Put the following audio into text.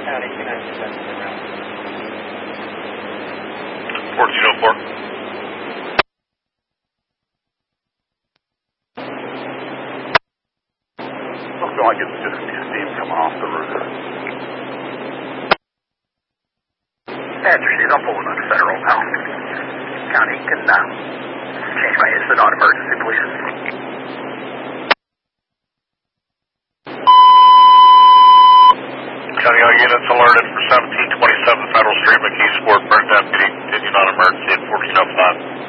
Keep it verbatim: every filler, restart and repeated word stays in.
County, can I just send it around? fourteen oh four. Looks like it's just steam coming off the roof. Answer sheet, I'm pulling on Federal now. County, can uh, change my incident on emergency, please. County, all units alerted for seventeen twenty-seven Federal Street, McKee Sport, burnt deputy, continued on emergency at fourteen oh five.